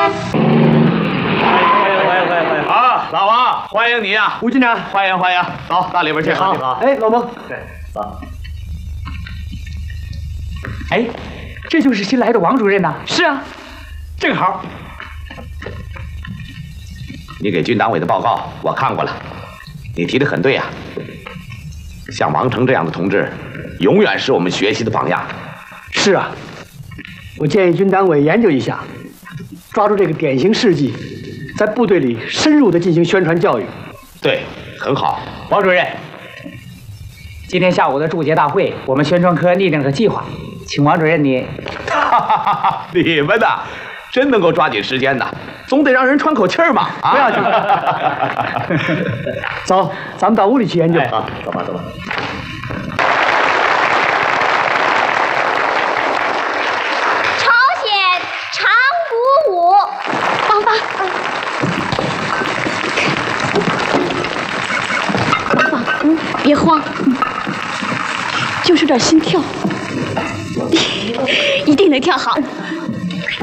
啊，老王，欢迎你呀！ 吴局长， 欢迎欢迎，走到里边去。 好，哎，老孟， 对，走。 哎，这就是新来的王主任呐。是啊，正好。 你给军党委的报告我看过了，你提的很对呀。像王成这样的同志，永远是我们学习的榜样。 是啊，我建议军党委研究一下，抓住这个典型事迹，在部队里深入的进行宣传教育。 对，很好。 王主任，今天下午的祝捷大会，我们宣传科拟定了个计划，请王主任你。 你们呐，真能够抓紧时间呐，总得让人喘口气儿嘛。 不要紧。走，咱们到屋里去研究。 好，走吧，走吧。 朝鲜长鼓舞， 芳芳，别慌，就是有点心跳，一定能跳好。